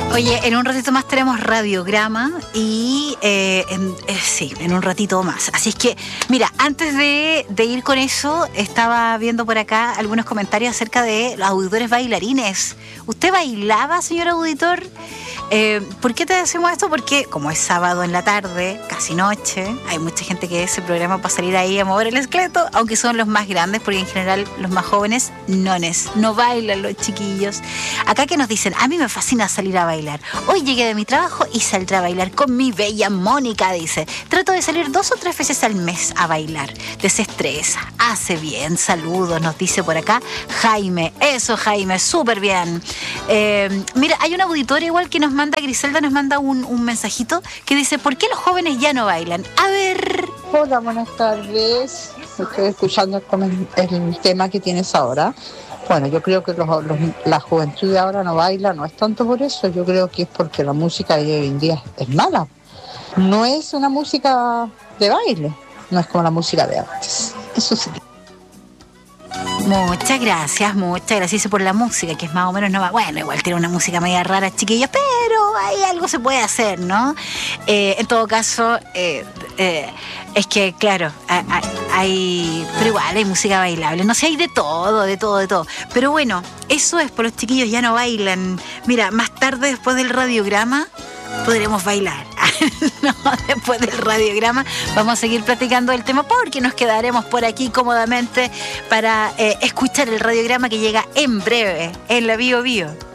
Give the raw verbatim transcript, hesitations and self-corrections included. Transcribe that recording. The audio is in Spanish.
Oye, en un ratito más tenemos radiograma y eh, en, eh, sí, en un ratito más. Así es que, mira, antes de, de ir con eso, estaba viendo por acá algunos comentarios acerca de los auditores bailarines. ¿Usted bailaba, señor auditor? Eh, ¿Por qué te decimos esto? Porque como es sábado en la tarde, casi noche, hay mucha gente que ve ese programa para salir ahí a mover el esqueleto, aunque son los más grandes, porque en general los más jóvenes nones, no bailan los chiquillos. Acá que nos dicen, a mí me fascina salir a bailar. Hoy llegué de mi trabajo y saldré a bailar con mi bella Mónica, dice. Trato de salir dos o tres veces al mes a bailar. Desestresa, hace bien, saludos, nos dice por acá Jaime. Eso, Jaime, súper bien. Eh, mira, hay un auditor igual que nos manda, Griselda nos manda un, un mensajito que dice, ¿por qué los jóvenes ya no bailan? A ver. Hola, buenas tardes. Estoy escuchando el, comen- el tema que tienes ahora. Bueno, yo creo que los, los, la juventud de ahora no baila, no es tanto por eso, yo creo que es porque la música de hoy en día es mala. No es una música de baile, no es como la música de antes. Eso sí. Muchas gracias, muchas gracias por la música, que es más o menos, no, bueno, igual tiene una música media rara, chiquillos, pero ahí algo se puede hacer, ¿no? Eh, en todo caso, eh, eh, es que, claro, hay, hay, pero igual hay música bailable, no sé, hay de todo, de todo, de todo. Pero bueno, eso es, por los chiquillos ya no bailan. Mira, más tarde, después del radiograma, podremos bailar. No, después del radiograma vamos a seguir platicando del tema porque nos quedaremos por aquí cómodamente para eh, escuchar el radiograma que llega en breve en la Bio Bio.